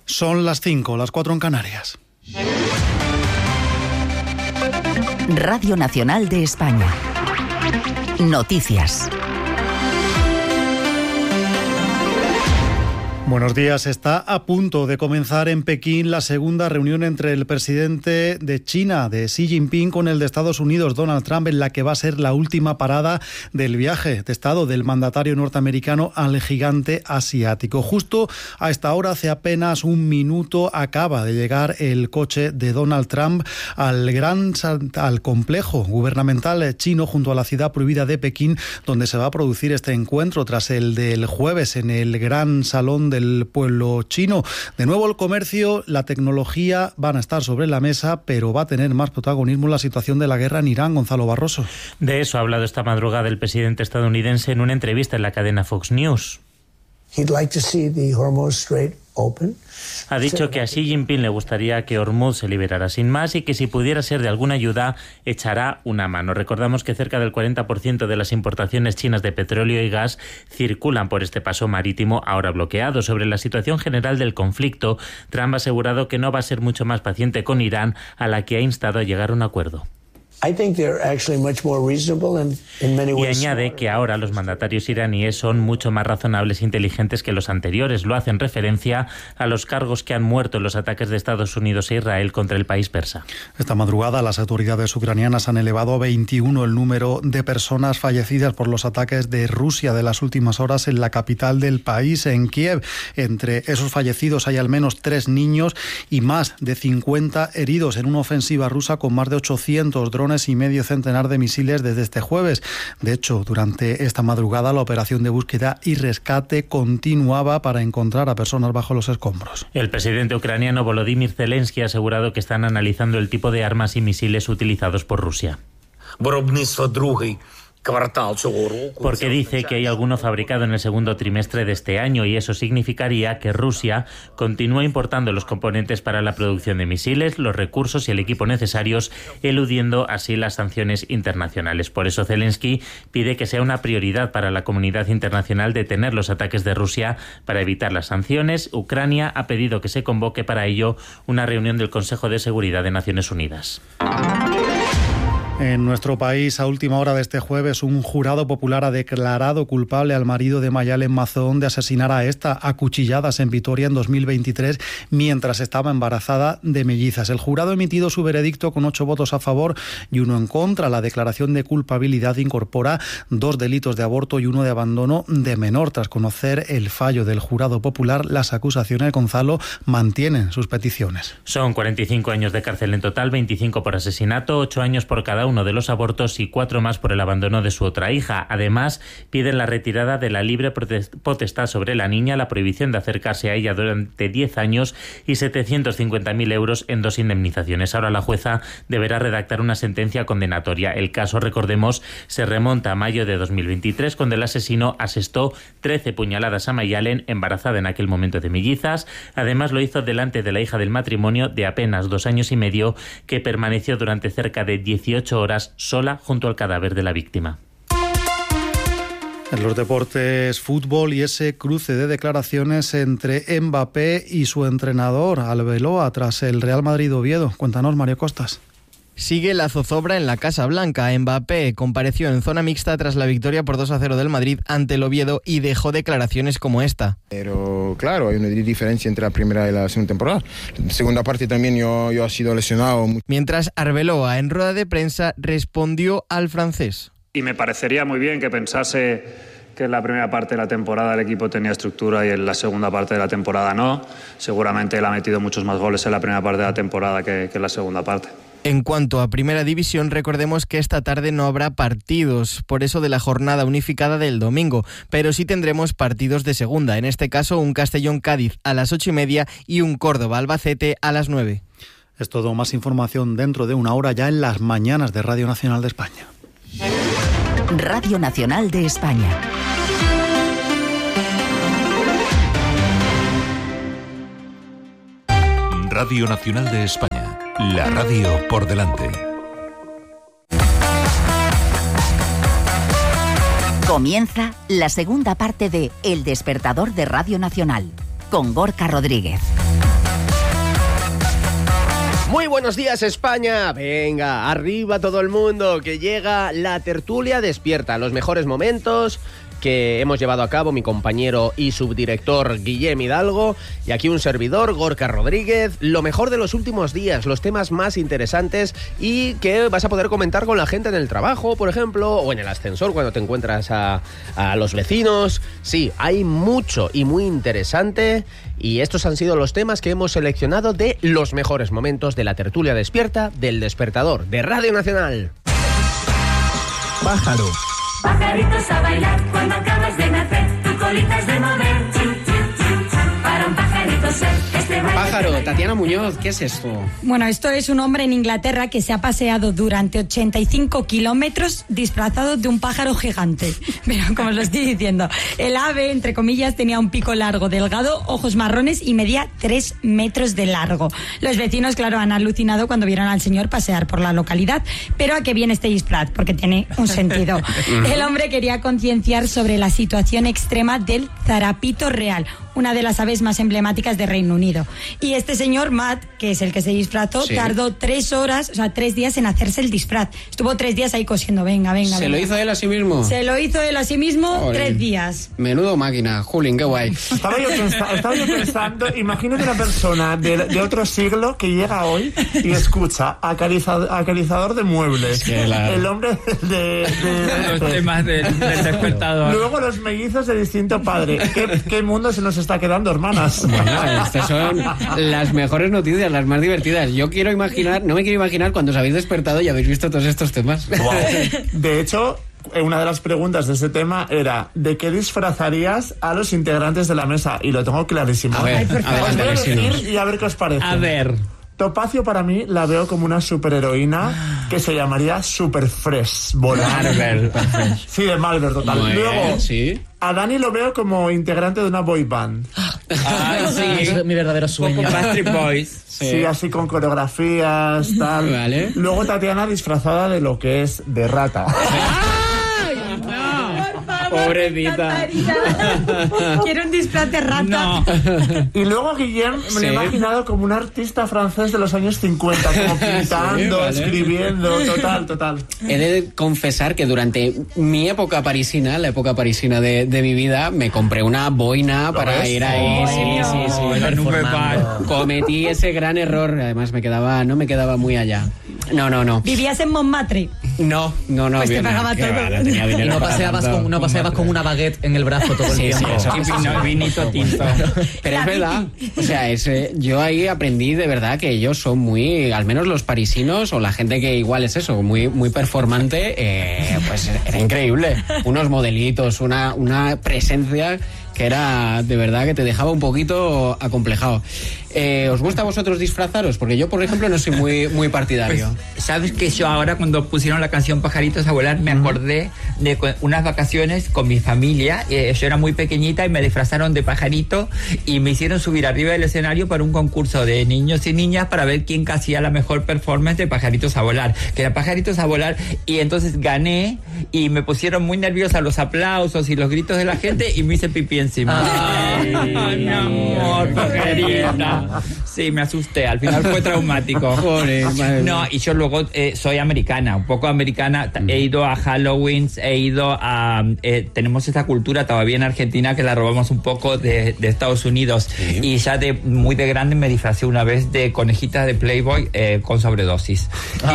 Son las 5, las 4 en Canarias. Radio Nacional de España. Noticias. Buenos días. Está a punto de comenzar en Pekín la segunda reunión entre el presidente de China, de Xi Jinping, con el de Estados Unidos, Donald Trump, en la que va a ser la última parada del viaje de Estado del mandatario norteamericano al gigante asiático. Justo a esta hora, hace apenas un minuto, acaba de llegar el coche de Donald Trump al complejo gubernamental chino junto a la ciudad prohibida de Pekín, donde se va a producir este encuentro tras el del jueves en el Gran Salón del pueblo chino. De nuevo, el comercio, la tecnología van a estar sobre la mesa, pero va a tener más protagonismo la situación de la guerra en Irán. Gonzalo Barroso. De eso ha hablado esta madrugada el presidente estadounidense en una entrevista en la cadena Fox News. Ha dicho que a Xi Jinping le gustaría que Hormuz se liberara sin más y que si pudiera ser de alguna ayuda echará una mano. Recordamos que cerca del 40% de las importaciones chinas de petróleo y gas circulan por este paso marítimo ahora bloqueado. Sobre la situación general del conflicto, Trump ha asegurado que no va a ser mucho más paciente con Irán, a la que ha instado a llegar a un acuerdo. Y añade que ahora los mandatarios iraníes son mucho más razonables e inteligentes que los anteriores. Lo hace en referencia a los cargos que han muerto en los ataques de Estados Unidos e Israel contra el país persa. Esta madrugada las autoridades ucranianas han elevado a 21 el número de personas fallecidas por los ataques de Rusia de las últimas horas en la capital del país, en Kiev. Entre esos fallecidos hay al menos 3 niños y más de 50 heridos en una ofensiva rusa con más de 800 drones y medio centenar de misiles desde este jueves. De hecho, durante esta madrugada la operación de búsqueda y rescate continuaba para encontrar a personas bajo los escombros. El presidente ucraniano Volodymyr Zelensky ha asegurado que están analizando el tipo de armas y misiles utilizados por Rusia. Porque dice que hay alguno fabricado en el segundo trimestre de este año y eso significaría que Rusia continúa importando los componentes para la producción de misiles, los recursos y el equipo necesarios, eludiendo así las sanciones internacionales. Por eso Zelensky pide que sea una prioridad para la comunidad internacional detener los ataques de Rusia para evitar las sanciones. Ucrania ha pedido que se convoque para ello una reunión del Consejo de Seguridad de Naciones Unidas. En nuestro país, a última hora de este jueves, un jurado popular ha declarado culpable al marido de Mayalen Mazón de asesinar a esta a cuchilladas en Vitoria en 2023 mientras estaba embarazada de mellizas. El jurado ha emitido su veredicto con 8 votos a favor y 1 en contra. La declaración de culpabilidad incorpora 2 delitos de aborto y 1 de abandono de menor. Tras conocer el fallo del jurado popular, las acusaciones, Gonzalo, mantienen sus peticiones. Son 45 años de cárcel en total, 25 por asesinato, 8 años por cada uno de los abortos y 4 más por el abandono de su otra hija. Además, piden la retirada de la libre potestad sobre la niña, la prohibición de acercarse a ella durante 10 años y 750.000 euros en 2 indemnizaciones. Ahora la jueza deberá redactar una sentencia condenatoria. El caso, recordemos, se remonta a mayo de 2023, cuando el asesino asestó 13 puñaladas a Mayalen, embarazada en aquel momento de mellizas. Además, lo hizo delante de la hija del matrimonio de apenas 2 años y medio, que permaneció durante cerca de 18 horas sola junto al cadáver de la víctima. En los deportes, fútbol y ese cruce de declaraciones entre Mbappé y su entrenador, Arbeloa, tras el Real Madrid-Oviedo. Cuéntanos, Mario Costas. Sigue la zozobra en la Casa Blanca. Mbappé compareció en zona mixta tras la victoria por 2-0 del Madrid ante el Oviedo y dejó declaraciones como esta. Pero claro, hay una diferencia entre la primera y la segunda temporada. En la segunda parte también yo he sido lesionado. Mientras Arbeloa, en rueda de prensa, respondió al francés. Y me parecería muy bien que pensase que en la primera parte de la temporada el equipo tenía estructura y en la segunda parte de la temporada no. Seguramente él ha metido muchos más goles en la primera parte de la temporada que en la segunda parte. En cuanto a Primera División, recordemos que esta tarde no habrá partidos, por eso de la jornada unificada del domingo, pero sí tendremos partidos de segunda, en este caso un Castellón-Cádiz a las 8:30 y un Córdoba-Albacete a las 9. Es todo, más información dentro de una hora ya en las mañanas de Radio Nacional de España. Radio Nacional de España. Radio Nacional de España. La radio por delante. Comienza la segunda parte de El Despertador de Radio Nacional, con Gorka Rodríguez. Muy buenos días, España. Venga, arriba todo el mundo, que llega la tertulia despierta. Los mejores momentos que hemos llevado a cabo mi compañero y subdirector Guillem Hidalgo y aquí un servidor, Gorka Rodríguez. Lo mejor de los últimos días, los temas más interesantes y que vas a poder comentar con la gente en el trabajo, por ejemplo, o en el ascensor cuando te encuentras a los vecinos. Sí, hay mucho y muy interesante y estos han sido los temas que hemos seleccionado de los mejores momentos de la tertulia despierta del Despertador de Radio Nacional. Pájaro. Pajaritos a bailar cuando acabas de nacer, tu colita es de mover, chu, chu, chu, chu. Para un pajarito ser este baile. Pájaro, Tatiana Muñoz, ¿qué es esto? Bueno, esto es un hombre en Inglaterra que se ha paseado durante 85 kilómetros disfrazado de un pájaro gigante. Pero como os lo estoy diciendo, el ave, entre comillas, tenía un pico largo, delgado, ojos marrones y medía 3 metros de largo. Los vecinos, claro, han alucinado cuando vieron al señor pasear por la localidad. Pero ¿a qué viene este disfraz? Porque tiene un sentido. El hombre quería concienciar sobre la situación extrema del zarapito real, una de las aves más emblemáticas de Reino Unido. Y este señor, Matt, que es el que se disfrazó, sí, tardó 3 horas, o sea, 3 días en hacerse el disfraz. Estuvo 3 días ahí cosiendo, venga. ¿Se lo hizo él a sí mismo? Se lo hizo él a sí mismo. Olé. 3 días. Menudo máquina, Julín, qué guay. Estaba yo pensando, imagínate una persona de otro siglo que llega hoy y escucha acariciador de muebles, el hombre de los temas del Despertador. Luego los mellizos de distinto padre. ¿Qué mundo se nos está quedando, hermanas? Bueno, estas son las mejores noticias, las más divertidas. No me quiero imaginar cuando os habéis despertado y habéis visto todos estos temas. Wow. De hecho, una de las preguntas de ese tema era ¿de qué disfrazarías a los integrantes de la mesa? Y lo tengo clarísimo. A ver, os voy a decir y a ver qué os parece. A ver. Topacio para mí la veo como una superheroína que se llamaría Super Fresh. Marvel. Sí, de Marvel, total. Bueno, luego, sí. A Dani lo veo como integrante de una boy band. Ay, sí. Es mi verdadero sueño. Con Backstreet Boys. Sí, así con coreografías, tal. Vale. Luego Tatiana disfrazada de lo que es de rata. Pobrecita. Quiero un disfraz de rata. No. Y luego Guillem me lo he imaginado como un artista francés de los años 50, como pintando, escribiendo, total. He de confesar que durante mi época parisina, la época parisina de mi vida, me compré una boina para ir ahí. Sí. Cometí ese gran error, además no me quedaba muy allá. No. ¿Vivías en Montmartre? No. Pues te pagaba todo. Y no paseabas con una baguette en el brazo todo el tiempo. Vinito tinto. Pero es verdad, o sea, yo ahí aprendí de verdad que ellos son muy, al menos los parisinos o la gente que igual es eso, muy performante, pues era increíble. Unos modelitos, una presencia que era de verdad que te dejaba un poquito acomplejado. ¿Os gusta a vosotros disfrazaros? Porque yo, por ejemplo, no soy muy partidario. Pues, ¿sabes que yo ahora cuando pusieron la canción Pajaritos a volar me acordé de unas vacaciones con mi familia? Yo era muy pequeñita y me disfrazaron de pajarito y me hicieron subir arriba del escenario para un concurso de niños y niñas para ver quién hacía la mejor performance de Pajaritos a volar, que era Pajaritos a volar, y entonces gané y me pusieron muy nerviosa los aplausos y los gritos de la gente y me hice pipí encima. Ay, mi amor, pajarita. Sí, me asusté, al final fue traumático. No, y yo luego soy americana, un poco americana. He ido a Halloween, he ido a... tenemos esa cultura todavía en Argentina que la robamos un poco de Estados Unidos. Sí. Y ya muy de grande me disfracé una vez de conejita de Playboy con sobredosis.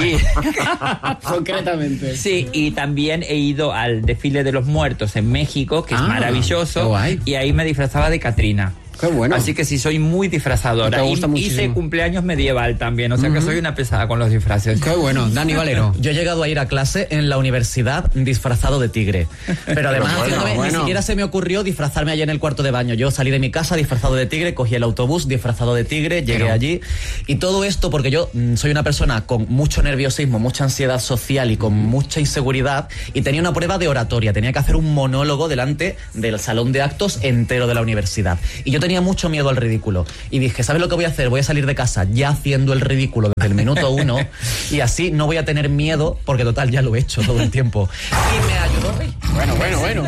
Concretamente. Sí, y también he ido al desfile de los muertos en México, que es maravilloso. Y ahí me disfrazaba de Catrina. Qué bueno. Así que sí, soy muy disfrazadora. Hice cumpleaños medieval también, o sea que soy una pesada con los disfraces. Qué bueno. Dani Valero. Yo he llegado a ir a clase en la universidad disfrazado de tigre. Pero además, ni siquiera se me ocurrió disfrazarme allí en el cuarto de baño. Yo salí de mi casa disfrazado de tigre, cogí el autobús disfrazado de tigre, llegué allí. Y todo esto porque yo soy una persona con mucho nerviosismo, mucha ansiedad social y con mucha inseguridad. Y tenía una prueba de oratoria. Tenía que hacer un monólogo delante del salón de actos entero de la universidad. Y yo tenía mucho miedo al ridículo y dije, ¿sabes lo que voy a hacer? Voy a salir de casa ya haciendo el ridículo desde el minuto 1 y así no voy a tener miedo porque total ya lo he hecho todo el tiempo. Y me ayudó. Bueno.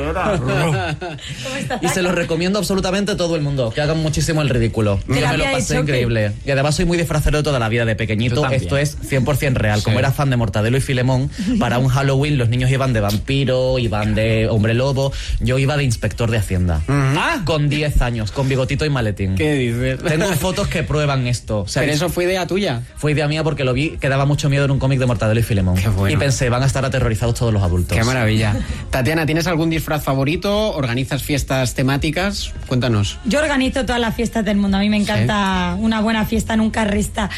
Y se los recomiendo absolutamente a todo el mundo, que hagan muchísimo el ridículo. Yo me lo pasé increíble. Y además soy muy disfrazero de toda la vida, de pequeñito. Esto es 100% real. Como era fan de Mortadelo y Filemón, para un Halloween los niños iban de vampiro, iban de hombre lobo. Yo iba de inspector de Hacienda. Con 10 años, con bigotito y maletín. ¿Qué dices? Tengo fotos que prueban esto. O sea, ¿pero eso fue idea tuya? Fue idea mía porque lo vi, que daba mucho miedo en un cómic de Mortadelo y Filemón. Qué bueno. Y pensé, van a estar aterrorizados todos los adultos. Qué maravilla. Tatiana, ¿tienes algún disfraz favorito? ¿Organizas fiestas temáticas? Cuéntanos. Yo organizo todas las fiestas del mundo. A mí me encanta una buena fiesta, nunca resta.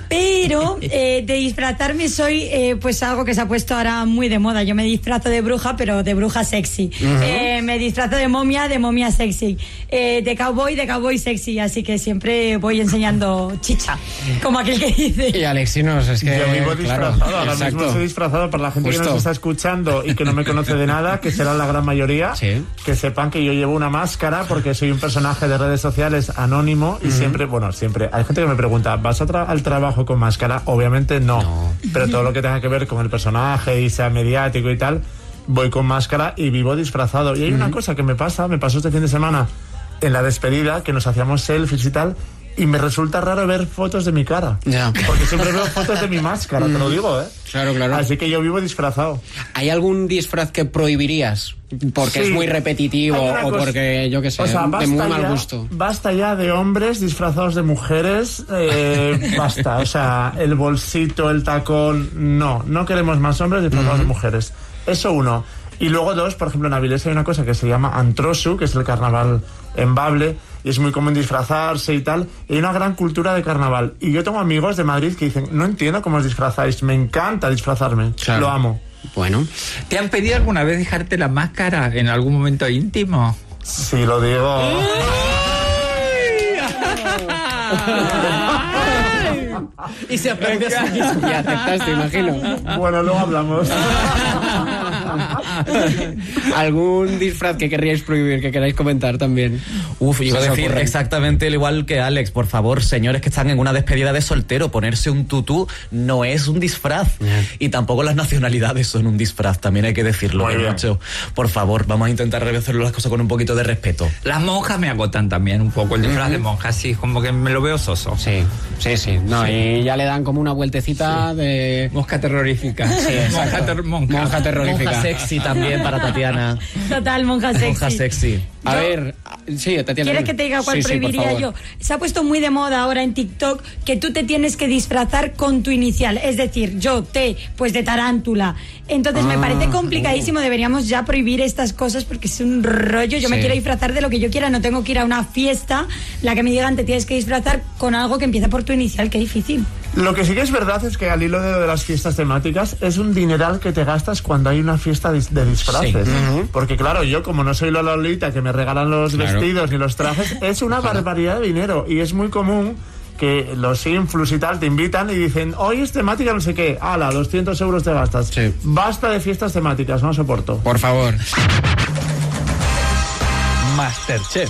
Pero de disfrazarme soy pues algo que se ha puesto ahora muy de moda. Yo me disfrazo de bruja, pero de bruja sexy. Me disfrazo de momia sexy. De cowboy sexy. Así que siempre voy enseñando chicha, como aquel que dice. Y Alexinos, es que... Yo vivo disfrazado, ahora mismo estoy disfrazado. Para la gente que nos está escuchando y que no me conoce de nada, que será la gran mayoría, que sepan que yo llevo una máscara porque soy un personaje de redes sociales anónimo y siempre, hay gente que me pregunta, ¿vas al trabajo con máscara? Obviamente no, pero todo lo que tenga que ver con el personaje y sea mediático y tal, voy con máscara y vivo disfrazado. Y hay una cosa que me pasó este fin de semana en la despedida, que nos hacíamos selfies y tal, y me resulta raro ver fotos de mi cara. Porque siempre veo fotos de mi máscara, te lo digo, ¿eh? Claro. Así que yo vivo disfrazado. ¿Hay algún disfraz que prohibirías? Porque es muy repetitivo o porque, yo qué sé, de muy mal gusto. Basta ya de hombres disfrazados de mujeres. Basta. O sea, el bolsito, el tacón. No queremos más hombres disfrazados de mujeres. Eso uno. Y luego dos, por ejemplo, en Avilés hay una cosa que se llama Antrosu, que es el carnaval en Bable, y es muy común disfrazarse y tal, y hay una gran cultura de carnaval. Y yo tengo amigos de Madrid que dicen, no entiendo cómo os disfrazáis, me encanta disfrazarme, lo amo. Bueno. ¿Te han pedido alguna vez dejarte la máscara en algún momento íntimo? Sí, lo digo. Y se aplaudió así. Y aceptaste, imagino. Bueno, luego hablamos. ¿Algún disfraz que querríais prohibir, que queráis comentar también? Iba a decir exactamente lo igual que Alex. Por favor, señores que están en una despedida de soltero, ponerse un tutú no es un disfraz. Y tampoco las nacionalidades son un disfraz, también hay que decirlo. Mucho. Por favor, vamos a intentar hacerlo las cosas con un poquito de respeto. Las monjas me agotan también un poco, el disfraz de monjas, sí, como que me lo veo soso. Sí. No, y ya le dan como una vueltecita de... Mosca terrorífica. Sí, monja terrorífica. Monja sexy también para Tatiana. Total, monja sexy. Monja sexy. A ver, sí, Tatiana. ¿Quieres que te diga cuál prohibiría yo? Se ha puesto muy de moda ahora en TikTok que tú te tienes que disfrazar con tu inicial. Es decir, pues de tarántula. Entonces me parece complicadísimo. Deberíamos ya prohibir estas cosas porque es un rollo. Yo me quiero disfrazar de lo que yo quiera. No tengo que ir a una fiesta, la que me digan te tienes que disfrazar con algo que empieza por tu inicial. Qué difícil. Lo que sí que es verdad es que al hilo de las fiestas temáticas es un dineral que te gastas cuando hay una fiesta de disfraces. Porque claro, yo como no soy la Lolita que me regalan los vestidos ni los trajes, es una barbaridad de dinero y es muy común que los influs y tal te invitan y dicen, hoy es temática no sé qué, 200 euros te gastas. Basta de fiestas temáticas, no soporto. Por favor. Masterchef.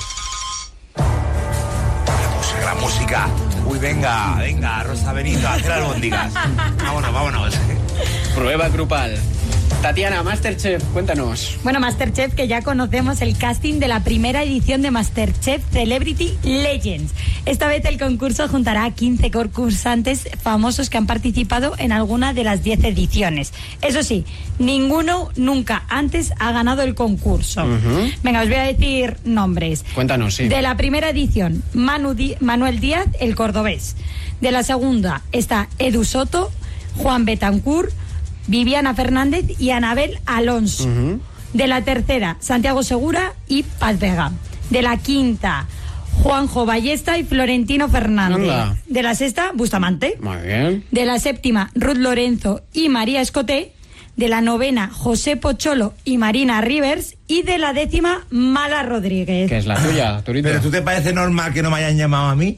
La música. Uy, venga, Rosa Benito, a hacer albóndigas. Vámonos. Prueba grupal. Tatiana, Masterchef, cuéntanos. Bueno, Masterchef, que ya conocemos el casting de la primera edición de Masterchef Celebrity Legends. Esta vez el concurso juntará a 15 concursantes famosos que han participado en alguna de las 10 ediciones. Eso sí, ninguno nunca antes ha ganado el concurso. Venga, os voy a decir nombres. Cuéntanos, sí. De la primera edición, Manuel Díaz, el cordobés. De la segunda está Edu Soto, Juan Betancourt, Viviana Fernández y Anabel Alonso. De la tercera, Santiago Segura y Paz Vega. De la quinta, Juanjo Ballesta y Florentino Fernández. Hola. De la sexta, Bustamante. Muy bien. De la séptima, Ruth Lorenzo y María Escoté. De la novena, José Pocholo y Marina Rivers. Y de la décima, Mala Rodríguez. Que es la tuya, Turito. ¿Pero tú te parece normal que no me hayan llamado a mí?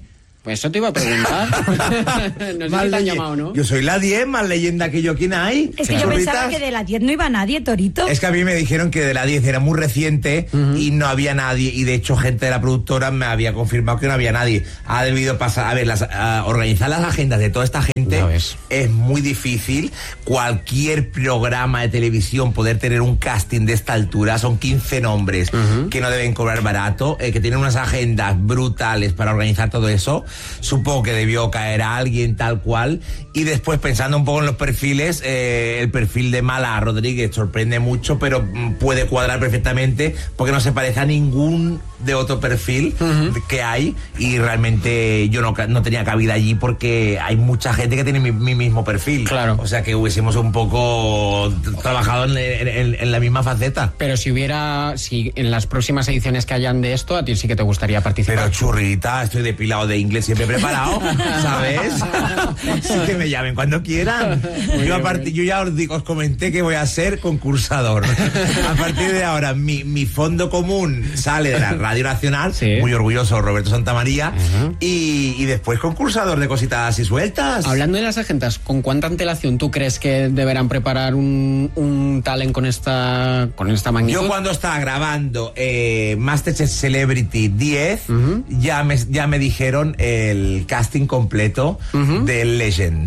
Pues eso te iba a preguntar. No sé si te han llamado, ¿no? Yo soy la 10, más leyenda que yo. ¿Quién hay? Es que yo pensaba que de la 10 no iba nadie, Torito. Es que a mí me dijeron que de la 10 era muy reciente y no había nadie. Y de hecho, gente de la productora me había confirmado que no había nadie. Ha debido pasar. A ver, organizar las agendas de toda esta gente es muy difícil. Cualquier programa de televisión, poder tener un casting de esta altura, son 15 nombres que no deben cobrar barato, que tienen unas agendas brutales para organizar todo eso. Supongo que debió caer a alguien tal cual. Y después, pensando un poco en los perfiles, el perfil de Mala Rodríguez sorprende mucho, pero puede cuadrar perfectamente porque no se parece a ningún de otro perfil que hay, y realmente yo no tenía cabida allí porque hay mucha gente que tiene mi mismo perfil. Claro. O sea que hubiésemos un poco trabajado en la misma faceta. Pero si en las próximas ediciones que hayan de esto, a ti sí que te gustaría participar. Pero churrita, estoy depilado de inglés, siempre preparado, ¿sabes? Sí, que me llamen cuando quieran. Yo ya os comenté que voy a ser concursador. A partir de ahora, mi fondo común sale de la Radio Nacional, muy orgulloso, Roberto Santamaría, y después concursador de cositas así sueltas. Hablando de las agendas, ¿con cuánta antelación tú crees que deberán preparar un talent con esta magnitud? Yo cuando estaba grabando Masterchef Celebrity 10, ya me dijeron el casting completo del Legend.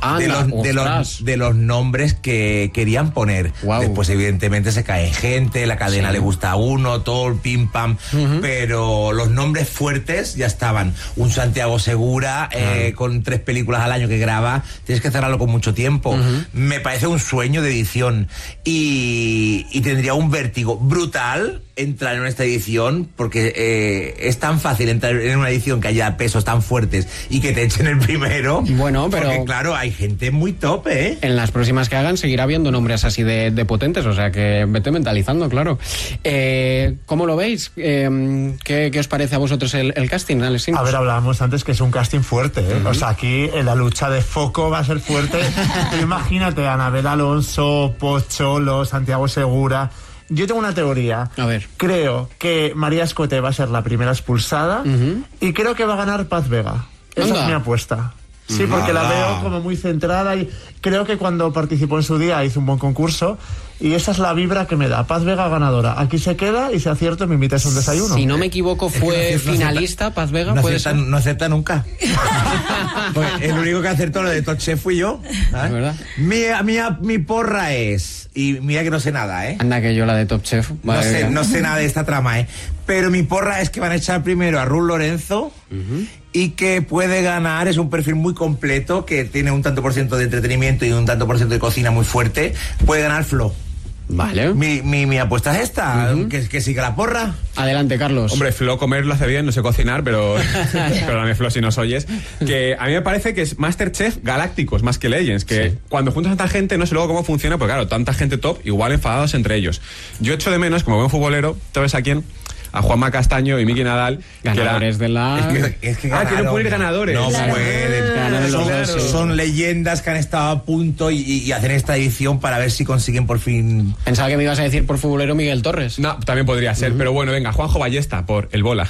De los nombres que querían poner. Después evidentemente se cae gente, la cadena le gusta a uno, todo el pim pam, pero los nombres fuertes ya estaban. Un Santiago Segura con 3 películas al año que graba, tienes que cerrarlo con mucho tiempo. Me parece un sueño de edición y tendría un vértigo brutal entrar en esta edición, porque es tan fácil entrar en una edición que haya pesos tan fuertes y que te echen el primero. Bueno, pero porque claro, hay gente muy top, ¿eh? En las próximas que hagan seguirá habiendo nombres así de potentes, o sea que vete mentalizando, claro. ¿Cómo lo veis? ¿Qué os parece a vosotros el casting, Alex? A ver, hablábamos antes que es un casting fuerte, ¿eh? O sea, aquí en la lucha de foco va a ser fuerte. Pero imagínate, Anabel Alonso, Pocholo, Santiago Segura. Yo tengo una teoría. A ver. Creo que María Escote va a ser la primera expulsada y creo que va a ganar Paz Vega. Esa es mi apuesta. Sí, porque la veo como muy centrada y creo que cuando participó en su día hizo un buen concurso y esa es la vibra que me da. Paz Vega ganadora. Aquí se queda y si acierto me invitas a un desayuno. Si no me equivoco fue finalista Paz Vega. No acepta nunca. Pues el único que acertó lo de Top Chef fui yo. ¿Sabes? ¿Verdad? Mi porra es, y mira que no sé nada, ¿eh? Anda que yo la de Top Chef. No sé nada de esta trama, ¿eh? Pero mi porra es que van a echar primero a Ruth Lorenzo y que puede ganar, es un perfil muy completo, que tiene un tanto por ciento de entretenimiento y un tanto por ciento de cocina muy fuerte, puede ganar Flo. Vale. Mi apuesta es esta, que siga la porra. Adelante, Carlos. Hombre, Flo comer lo hace bien, no sé cocinar, pero dame Flo si nos oyes. Que a mí me parece que es Masterchef galácticos más que Legends, que cuando juntas a tanta gente no sé luego cómo funciona, porque claro, tanta gente top, igual enfadados entre ellos. Yo echo de menos, como buen futbolero, ¿sabes a quién? A Juanma Castaño y Miki Nadal. Ganadores de la... Es que quieren poner ganadores. No pueden. Son leyendas que han estado a punto y hacen esta edición para ver si consiguen por fin... Pensaba que me ibas a decir por futbolero Miguel Torres. No, también podría ser, pero bueno, venga, Juanjo Ballesta por el bola.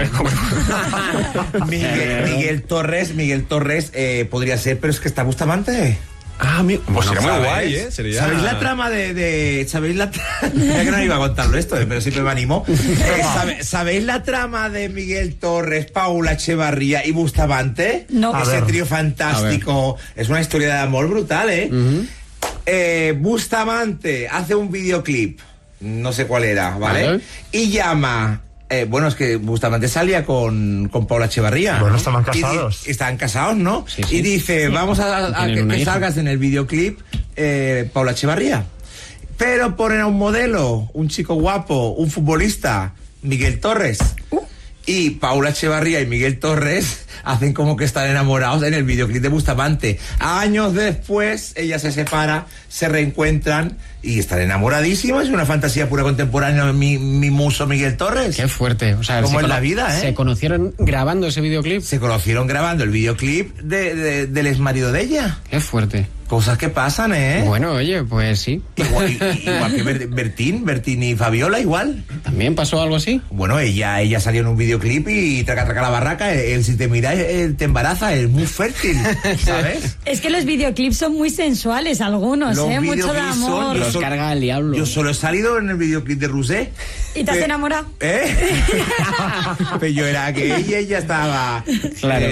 Miguel Torres podría ser, pero es que está Bustamante. Pues sería muy guay, ¿eh? ¿Sabéis la trama ¿sabéis la trama? Ya que no iba a contarlo esto, pero siempre me animo. ¿Sabéis la trama de Miguel Torres, Paula Echevarría y Bustamante? No. Ese trío fantástico. Es una historia de amor brutal, ¿eh? Bustamante hace un videoclip, no sé cuál era, ¿vale? Y llama... es que Bustamante salía con Paula Echevarría. Bueno, estaban casados. Estaban casados, ¿no? Sí. Y dice, vamos a que salgas en el videoclip Paula Echevarría. Pero ponen a un modelo, un chico guapo, un futbolista, Miguel Torres. Y Paula Echevarría y Miguel Torres hacen como que están enamorados en el videoclip de Bustamante. Años después, ella se separa, se reencuentran y están enamoradísimos. Es una fantasía pura contemporánea, mi muso Miguel Torres. Qué fuerte. O sea, como en la vida, ¿eh? ¿Se conocieron grabando ese videoclip? Se conocieron grabando el videoclip del exmarido de ella. Qué fuerte. Cosas que pasan, ¿eh? Bueno, oye, pues sí. Igual que Bertín y Fabiola, igual. ¿También pasó algo así? Bueno, ella salió en un videoclip y traca la barraca. Él, si te mira, te embaraza, es muy fértil, ¿sabes? Es que los videoclips son muy sensuales algunos, mucho de amor. Los carga el diablo. Yo solo he salido en el videoclip de Rusé. ¿Y te has enamorado? Pero yo era que ella estaba... Claro.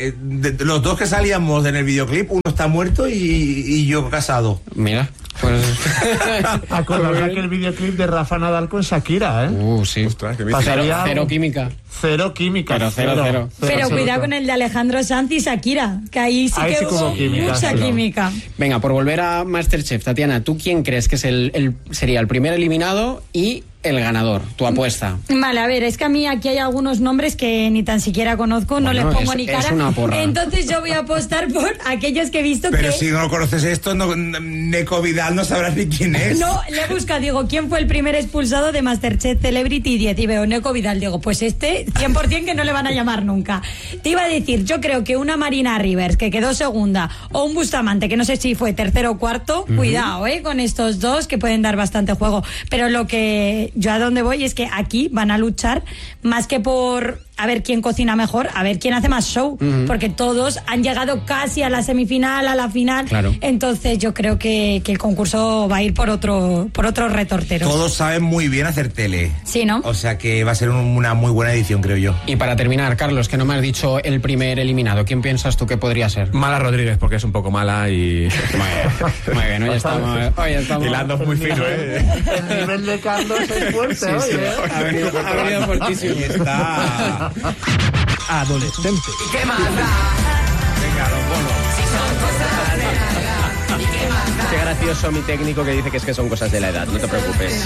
Los dos que salíamos en el videoclip, uno está muerto y yo casado. Mira, pues... Acordará que el videoclip de Rafa Nadal con Shakira, sí. Ostras, que Cero química. Cero química. Pero cuidado con el de Alejandro Sanz y Shakira, que ahí sí que hubo mucha química. Venga, por volver a MasterChef, Tatiana, ¿tú quién crees que es sería el primer eliminado y el ganador? Tu apuesta. Vale, a ver, es que a mí aquí hay algunos nombres que ni tan siquiera conozco, no les pongo ni cara. Es una porra. Entonces yo voy a apostar por aquellos que he visto Pero que... si no conoces esto, Neko Vidal no sabrás ni quién es. No, le busca, digo, ¿quién fue el primer expulsado de MasterChef Celebrity 10? Y veo Neko Vidal, digo, pues 100% que no le van a llamar nunca. Te iba a decir, yo creo que una Marina Rivers, que quedó segunda, o un Bustamante, que no sé si fue tercero o cuarto, cuidado, con estos dos, que pueden dar bastante juego. Pero lo que yo a donde voy es que aquí van a luchar más que por a ver quién cocina mejor, a ver quién hace más show, porque todos han llegado casi a la semifinal, a la final. Claro. Entonces yo creo que el concurso va a ir por otro retortero. Todos saben muy bien hacer tele. Sí, ¿no? O sea que va a ser una muy buena edición, creo yo. Y para terminar, Carlos, que no me has dicho el primer eliminado, ¿quién piensas tú que podría ser? Mala Rodríguez, porque es un poco mala y... Muy bien, hoy estamos... Hilando muy fino, El nivel de Carlos es fuerte, Ha venido fortísimo. Y está... Adolescente. ¿Qué más da? Venga, los bonos. Si son cosas de la edad. ¿Y qué más da? Qué gracioso mi técnico que dice que es que son cosas de la edad, no te preocupes.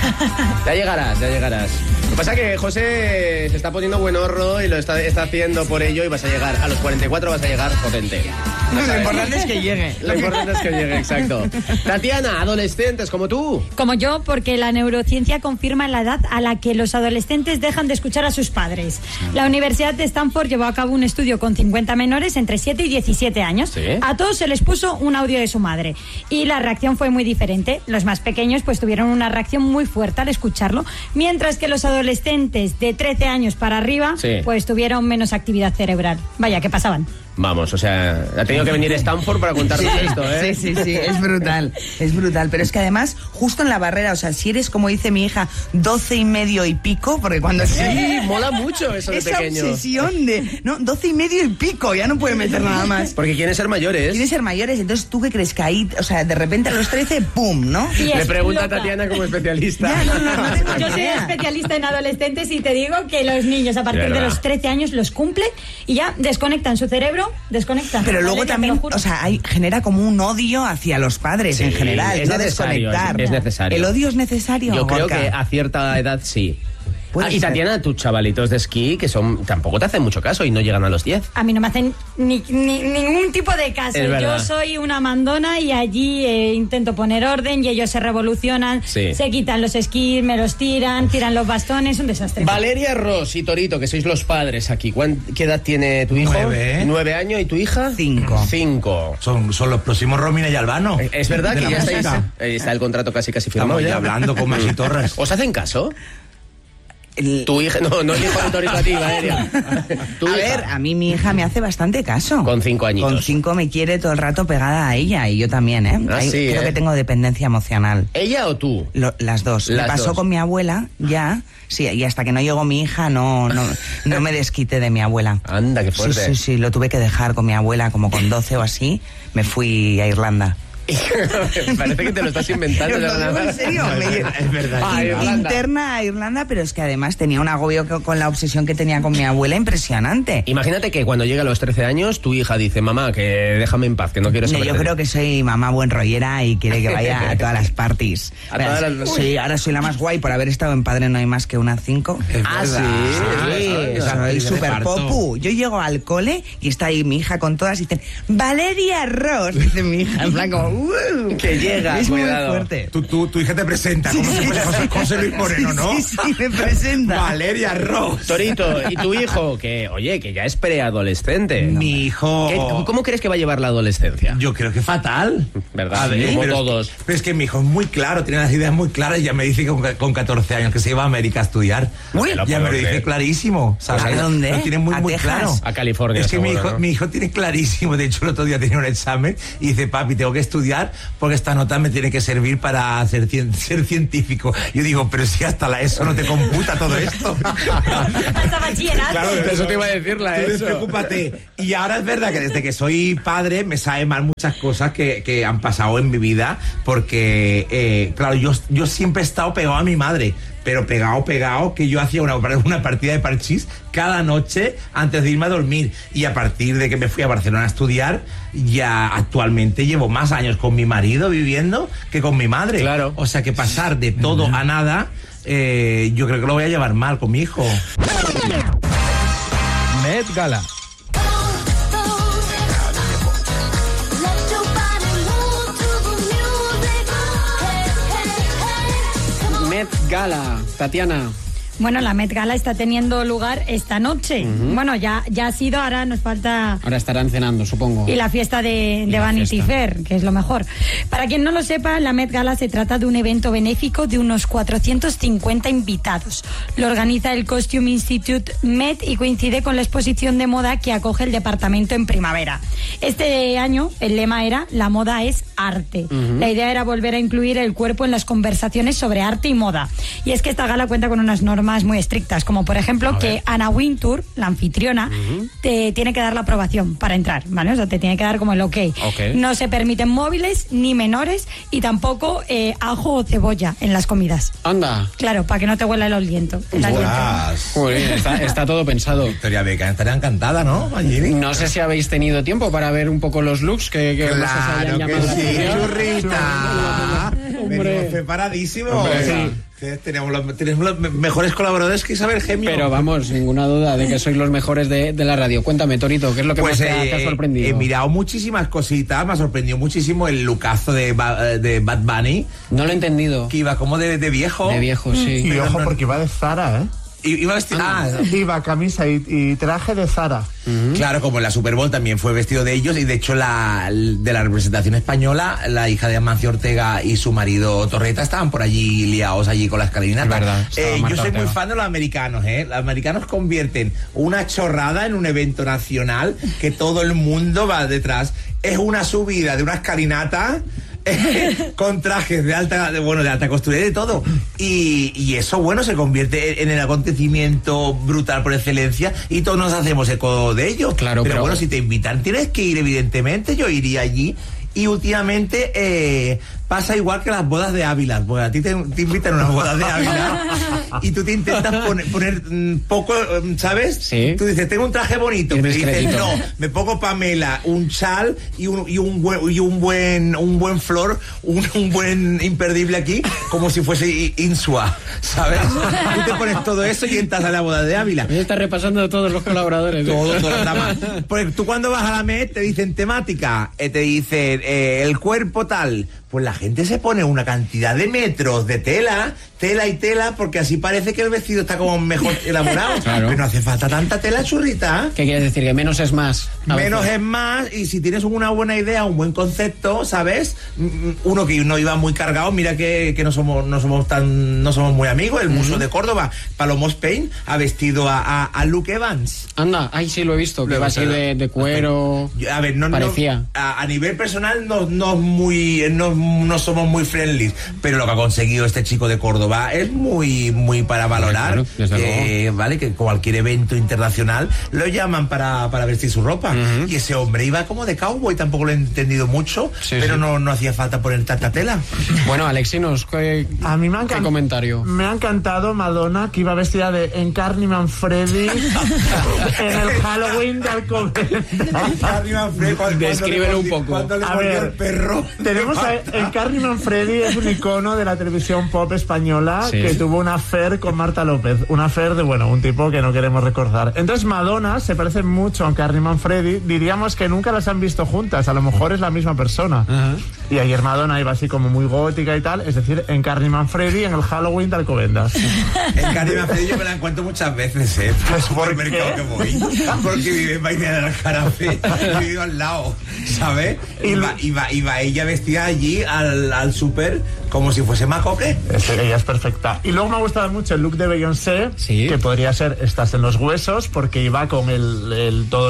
Ya llegarás. Lo que pasa es que José se está poniendo buen horro y lo está haciendo por ello y vas a llegar, a los 44 vas a llegar potente. Lo importante es que llegue. Lo importante es que llegue, exacto. Tatiana, adolescentes como tú. Como yo, porque la neurociencia confirma la edad a la que los adolescentes dejan de escuchar a sus padres. La Universidad de Stanford llevó a cabo un estudio con 50 menores entre 7 y 17 años. ¿Sí? A todos se les puso un audio de su madre y la reacción fue muy diferente. Los más pequeños pues tuvieron una reacción muy fuerte al escucharlo, mientras que los adolescentes de 13 años para arriba pues tuvieron menos actividad cerebral. Vaya, ¿qué pasaban? Vamos, o sea, ha tenido que venir Stanford para contarnos esto, ¿eh? Sí, es brutal, pero es que además, justo en la barrera, o sea, si eres, como dice mi hija, 12 y medio y pico, porque cuando... Sí, mola mucho eso de esa pequeño. Esa obsesión de, 12 y medio y pico, ya no puede meter nada más. Porque quieren ser mayores. Entonces, ¿tú qué crees? Que ahí, o sea, de repente a los 13, ¡pum!, ¿no? Le pregunta a Tatiana como especialista. No, yo soy especialista en adolescentes y te digo que los niños a partir de los 13 años los cumplen y ya desconectan su cerebro, desconectan. Pero luego también, o sea, genera como un odio hacia los padres en general. Es necesario, desconectar. Es necesario. ¿El odio es necesario? Yo creo que a cierta edad sí. Y Tatiana, tus chavalitos de esquí, que tampoco te hacen mucho caso y no llegan a los 10. A mí no me hacen ningún tipo de caso. Yo soy una mandona y allí intento poner orden y ellos se revolucionan, se quitan los esquís, me los tiran los bastones, un desastre. Valeria, Ross y Torito, que sois los padres aquí, ¿qué edad tiene tu hijo? 9 años. ¿Y tu hija? 5. Son los próximos Romina y Albano. Es verdad que ya está el contrato casi firmado. Estamos ya hablando con Maxi Torres. ¿Os hacen caso? Tu hija, no el hijo de Torito a ti, Valeria. A ver, a mí mi hija me hace bastante caso. Con 5 añitos. Con 5 me quiere todo el rato pegada a ella y yo también, ¿eh? Creo que tengo dependencia emocional. ¿Ella o tú? Las dos. Me pasó con mi abuela, ya. Sí, y hasta que no llegó mi hija no me desquité de mi abuela. Anda, qué fuerte. Sí, lo tuve que dejar con mi abuela como con 12 o así. Me fui a Irlanda. Parece que te lo estás inventando. En serio, es verdad. Interna a Irlanda, pero es que además tenía un agobio con la obsesión que tenía con mi abuela impresionante. Imagínate que cuando llega a los 13 años tu hija dice, mamá, que déjame en paz, que no quiero saber. Yo creo que soy mamá buen rollera y quiere que vaya a todas las parties. Sí, ahora soy la más guay por haber estado en Padre No Hay Más que una 5. Soy súper popu. Yo llego al cole y está ahí mi hija con todas y dicen, Valeria Ross, dice mi hija, en plan como Que llega, es cuidado. Muy fuerte. Tu hija te presenta, como si fuera José Luis Moreno, ¿no? Sí, me presenta. Valeria Ross. Torito, ¿y tu hijo? Que, oye, que ya es preadolescente. Mi hijo... ¿Cómo crees que va a llevar la adolescencia? Yo creo que fatal. ¿Verdad? Como pero todos. Pero es que mi hijo es muy claro, tiene las ideas muy claras y ya me dice que con 14 años que se iba a América a estudiar. Ya me lo dice clarísimo. ¿Sabes? ¿A dónde? Lo tiene muy, muy claro. A California. Es que seguro, mi hijo tiene clarísimo. De hecho, el otro día tenía un examen y dice, papi, tengo que estudiar porque esta nota me tiene que servir para ser científico. Yo digo, pero si hasta la ESO no te computa todo esto. Hasta bachillerato. Claro, eso te iba a decir la ESO. Despreocúpate. Y ahora es verdad que desde que soy padre me sabe mal muchas cosas que han pasado en mi vida porque, claro, yo siempre he estado pegado a mi madre. Pero pegado, que yo hacía una partida de parchís cada noche antes de irme a dormir. Y a partir de que me fui a Barcelona a estudiar, ya actualmente llevo más años con mi marido viviendo que con mi madre. Claro. O sea que pasar de todo a nada, yo creo que lo voy a llevar mal con mi hijo. Met Gala. Met Gala, Tatiana. Bueno, la Met Gala está teniendo lugar esta noche. Bueno, ya ha sido, ahora nos falta... Ahora estarán cenando, supongo. Y la fiesta de Vanity Fair, que es lo mejor. Para quien no lo sepa, la Met Gala se trata de un evento benéfico de unos 450 invitados. Lo organiza el Costume Institute Met y coincide con la exposición de moda que acoge el departamento en primavera. Este año el lema era "La moda es arte". La idea era volver a incluir el cuerpo en las conversaciones sobre arte y moda. Y es que esta gala cuenta con unas normas muy estrictas, como por ejemplo que Anna Wintour, la anfitriona, te tiene que dar la aprobación para entrar, ¿vale? O sea, te tiene que dar como el ok. No se permiten móviles ni menores y tampoco ajo o cebolla en las comidas. Anda. Claro, para que no te huela el aliento. Está todo pensado. Victoria Beckham estaría encantada, ¿no? No sé si habéis tenido tiempo para ver un poco los looks que claro que sí, churrita. Venimos preparadísimos. Tenemos los mejores colaboradores que Isabel Gemio. Pero vamos, ninguna duda de que sois los mejores de la radio. Cuéntame, Torito, ¿qué es lo que más te ha sorprendido? He mirado muchísimas cositas, me ha sorprendido muchísimo el lookazo de Bad Bunny. No lo he entendido. Que iba como de viejo. De viejo, sí. Y ojo, porque iba de Zara, ¿eh? Iba vestido. Iba camisa y traje de Zara. Claro, como en la Super Bowl también fue vestido de ellos, y de hecho de la representación española, la hija de Amancio Ortega y su marido Torreta estaban por allí liados allí con la escalinata. Yo soy muy fan de los americanos, ¿eh? Los americanos convierten una chorrada en un evento nacional que todo el mundo va detrás. Es una subida de una escalinata con trajes de alta costura y de todo, y eso, bueno, se convierte en el acontecimiento brutal por excelencia y todos nos hacemos eco de ello. Claro, pero bueno, si te invitan tienes que ir, evidentemente. Yo iría allí. Y últimamente pasa igual que las bodas de Ávila. Pues a ti te invitan a unas bodas de Ávila y tú te intentas poner poco, ¿sabes? Sí. Tú dices, tengo un traje bonito. Me dices, no, me pongo Pamela, un chal y un buen flor, un buen imperdible aquí, como si fuese Insua, ¿sabes? Tú te pones todo eso y entras a la boda de Ávila. Me está repasando todos los colaboradores. Todo nada más. Porque tú cuando vas a la Met te dicen temática, te dicen el cuerpo tal, pues la gente se pone una cantidad de metros de tela, porque así parece que el vestido está como mejor elaborado. Claro. Pero no hace falta tanta tela, churrita. ¿Qué quieres decir? Que menos es más. Menos es más, y si tienes una buena idea, un buen concepto, ¿sabes? Uno que no iba muy cargado, mira que no somos muy amigos. El Museo de Córdoba, Paloma Spain, ha vestido a Luke Evans. Anda, ay, sí lo he visto, que va así de cuero. A ver, parecía. A nivel personal no somos muy friendly, pero lo que ha conseguido este chico de Córdoba es muy para valorar. Claro, vale, que cualquier evento internacional lo llaman para vestir su ropa. Y ese hombre iba como de cowboy, tampoco lo he entendido mucho, pero no hacía falta poner tanta tela. Bueno, Alexinos, ¿qué comentario? Me ha encantado Madonna, que iba vestida de Encarni Manfredi en el Halloween de Alcobendas. Descríbelo un poco. Cuando le mordió el perro. Tenemos Encarni Manfredi es un icono de la televisión pop española que tuvo una affair con Marta López. Una affair de, un tipo que no queremos recordar. Entonces Madonna se parece mucho a Encarni Manfredi. Diríamos que nunca las han visto juntas. A lo mejor es la misma persona. Y ayer Madonna iba así como muy gótica y tal. Es decir, Encarni Manfredi en el Halloween de Alcobendas. Encarni Manfredi yo me la encuentro muchas veces, pues por el mercado que voy. Porque vive en Vaina de la Carafe. Vivo al lado, ¿sabes? Iba ella vestida allí al súper como si fuese Macoque. Ella es perfecta. Y luego me ha gustado mucho el look de Beyoncé, que podría ser Estás en los huesos, porque iba con todo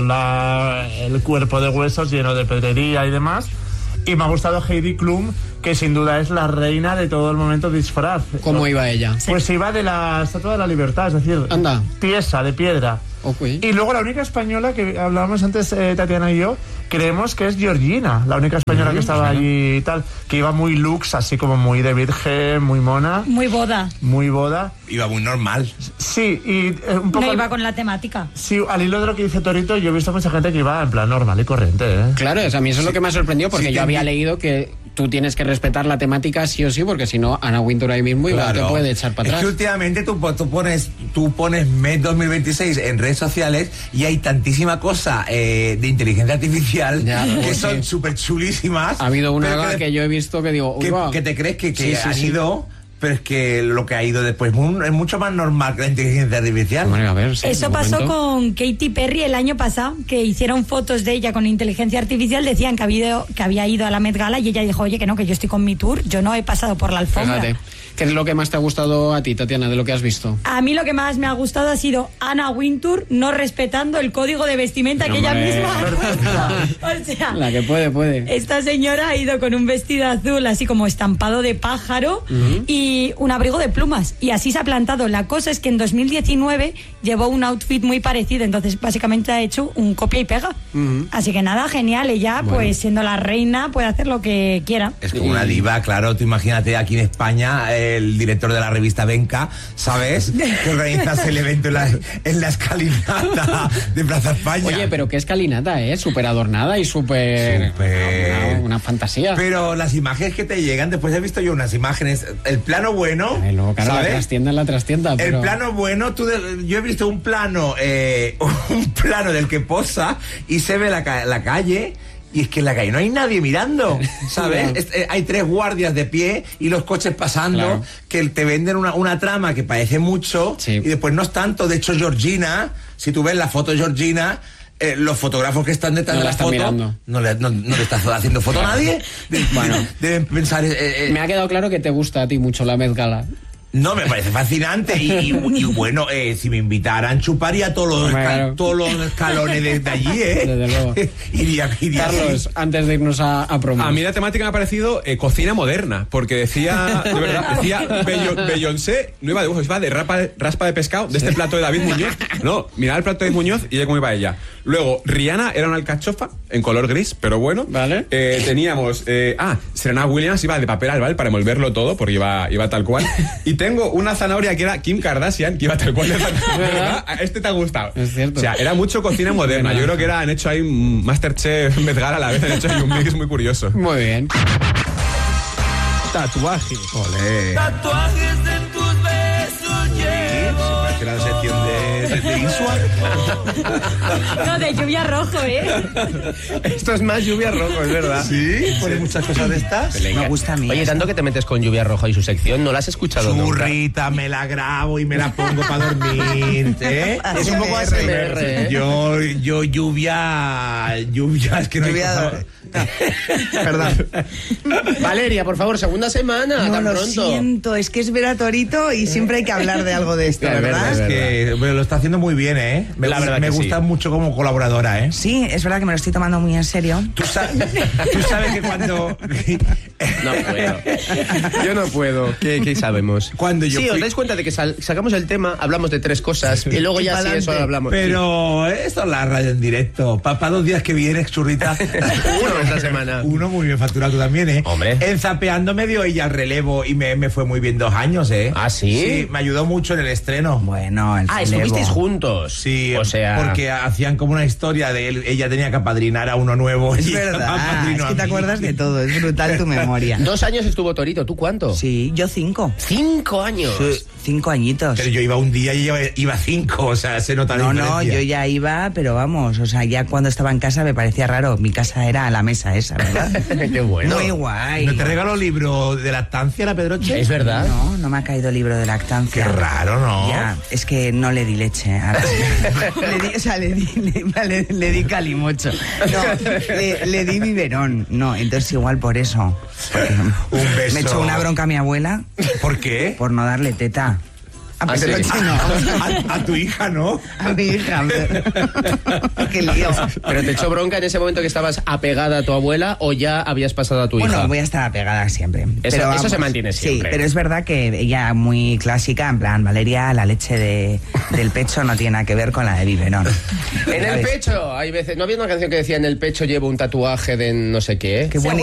el cuerpo de huesos lleno de pedrería y demás. Y me ha gustado Heidi Klum, que sin duda es la reina de todo el momento disfraz. ¿Cómo iba ella? Pues iba de la Estatua de la Libertad, es decir, tiesa, de piedra. Y luego la única española que hablábamos antes, Tatiana y yo, creemos que es Georgina, la única española que estaba allí y tal, que iba muy lux, así como muy de virgen, muy mona. Muy boda. Muy boda. Iba muy normal. Sí, y un poco... No iba con la temática. Sí, al hilo de lo que dice Torito, yo he visto mucha gente que iba en plan normal y corriente, Claro, a mí eso es lo que me ha sorprendido, porque yo había leído que tú tienes que respetar la temática sí o sí, porque si no, Anna Wintour ahí mismo igual te puede echar para atrás. Es que últimamente tú pones mes 2026 en redes sociales y hay tantísima cosa de inteligencia artificial que son súper chulísimas. Ha habido una que yo he visto que digo... que te crees que han ido... Pero es que lo que ha ido después es mucho más normal que la inteligencia artificial. Bueno, a ver, eso pasó con Katy Perry el año pasado, que hicieron fotos de ella con inteligencia artificial, decían que había ido a la Met Gala y ella dijo, oye, que no, que yo estoy con mi tour, yo no he pasado por la alfombra. Fíjate. ¿Qué es lo que más te ha gustado a ti, Tatiana, de lo que has visto? A mí lo que más me ha gustado ha sido Anna Wintour no respetando el código de vestimenta que ella misma... O sea, la que puede. Esta señora ha ido con un vestido azul así como estampado de pájaro y un abrigo de plumas. Y así se ha plantado. La cosa es que en 2019 llevó un outfit muy parecido. Entonces, básicamente ha hecho un copia y pega. Así que nada, genial. Ella, pues siendo la reina, puede hacer lo que quiera. Es como una diva, claro. Tú imagínate aquí en España... el director de la revista Venca, ¿sabes? Que organizas el evento en la escalinata de Plaza España. Oye, pero qué escalinata, súper adornada y súper... Una fantasía. Pero las imágenes que te llegan, después he visto yo unas imágenes, el plano bueno, luego, claro, ¿sabes? La trastienda, pero... El plano bueno, yo he visto un plano del que posa y se ve la calle... Y es que en la calle no hay nadie mirando, ¿sabes? Hay 3 guardias de pie y los coches pasando, que te venden una trama que parece mucho y después no es tanto. De hecho, Georgina, si tú ves la foto de Georgina, los fotógrafos que están detrás de la foto no le estás haciendo foto a nadie. Deben pensar... Me ha quedado claro que te gusta a ti mucho la Met Gala. No, me parece fascinante y bueno, si me invitaran chuparía todos los escalones de allí, Desde luego. Iría Carlos, antes de irnos a promo. A mí la temática me ha parecido cocina moderna, porque decía Beyoncé, no iba de ojos, iba de raspa de pescado, de este plato de David Muñoz. No, miraba el plato de Muñoz y ya cómo iba ella. Luego, Rihanna era una alcachofa en color gris, pero bueno. Vale. Teníamos, Serena Williams iba de papel albal para envolverlo todo, porque iba tal cual. Y tengo una zanahoria que era Kim Kardashian, que iba tal cual de zanahoria. Este te ha gustado. Es cierto. O sea, era mucho cocina moderna. Yo creo que han hecho ahí un Masterchef Met Gala a la vez, han hecho ahí un mix muy curioso. Muy bien. Tatuaje. Olé. Tatuajes de tus besos llevo. Parece la sección de visual. No, de lluvia rojo, Esto es más lluvia rojo, es verdad. Sí, pone muchas cosas de estas. Me gusta a mí. Oye, tanto que te metes con lluvia roja y su sección, ¿no la has escuchado Churrita, me la grabo y me la pongo para dormir, Es un poco ASMR, Yo lluvia, es que no hay cosa. Perdón. Valeria, por favor, segunda semana, No, tan lo pronto. siento, es que es ver a Torito y siempre hay que hablar de algo de esto, ¿verdad? Es que lo está haciendo muy bien, Me gusta mucho como colaboradora, Sí, es verdad que me lo estoy tomando muy en serio. Tú sabes que cuando... No puedo. Yo no puedo. ¿Qué sabemos? Cuando yo os dais cuenta de que sacamos el tema, hablamos de 3 cosas y luego ya sí eso hablamos. Pero esto es la radio en directo. Para 2 días que vienes, churrita. esta semana? Uno muy bien facturado también, ¿eh? Hombre. En Zapeando me dio ella el relevo y me fue muy bien 2 años, ¿eh? ¿Ah, sí? Sí, me ayudó mucho en el estreno. Bueno, el relevo. ¿Estuvisteis juntos? Sí, o sea... porque hacían como una historia de él, ella tenía que apadrinar a uno nuevo. Es y verdad, es que te acuerdas de todo, es brutal tu memoria. 2 años estuvo Torito, ¿tú cuánto? Sí, yo 5. 5 años. Sí, 5 añitos. Pero yo iba un día y iba 5, o sea, se nota la diferencia. No, yo ya iba, pero vamos, o sea, ya cuando estaba en casa me parecía raro. Mi casa era la mesa esa, ¿verdad? Qué bueno. Muy guay. ¿No te regaló libro de lactancia, la Pedroche? Es verdad. No me ha caído libro de lactancia. Qué raro, ¿no? Ya, es que no le di leche. Le di calimocho. No, le di biberón. No, entonces igual por eso. Un beso. Me echó una bronca a mi abuela. ¿Por qué? Por no darle teta. A Pedroche no. A tu hija, ¿no? A mi hija. Qué lío. ¿Pero te echó bronca en ese momento que estabas apegada a tu abuela o ya habías pasado a tu hija? Bueno, voy a estar apegada siempre. Eso se mantiene siempre. Sí, pero es verdad que ella muy clásica, en plan, Valeria, la leche del pecho no tiene nada que ver con la de biberón. En el pecho, hay veces... ¿No había una canción que decía en el pecho llevo un tatuaje de no sé qué? Qué buena